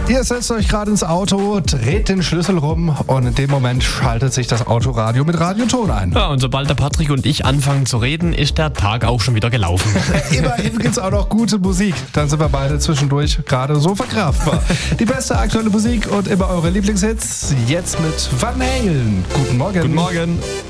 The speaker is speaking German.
Ihr setzt euch gerade ins Auto, dreht den Schlüssel rum und in dem Moment schaltet sich das Autoradio mit Radioton ein. Ja, und sobald der Patrick und ich anfangen zu reden, ist der Tag auch schon wieder gelaufen. Immerhin gibt's auch noch gute Musik. Dann sind wir beide zwischendurch gerade so verkraftbar. Die beste aktuelle Musik und immer eure Lieblingshits. Jetzt mit Van Halen. Guten Morgen. Guten Morgen.